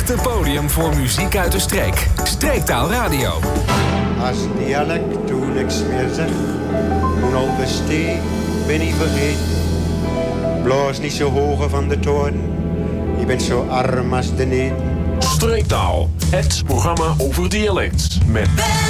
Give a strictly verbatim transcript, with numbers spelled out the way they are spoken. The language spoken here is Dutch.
echte podium voor muziek uit de streek. Streektaal Radio. Als dialect toen niks meer zeg, onbesteed ben ik vergeten. Blaas niet zo hoog van de toren, je bent zo arm als de neten. Streektaal, het programma over dialect met